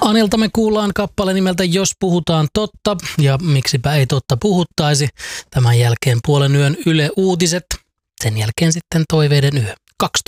Anilta me kuullaan kappale nimeltä Jos puhutaan totta, ja miksipä ei totta puhuttaisi. Tämän jälkeen puolen yön Yle Uutiset, sen jälkeen sitten Toiveiden yö. 2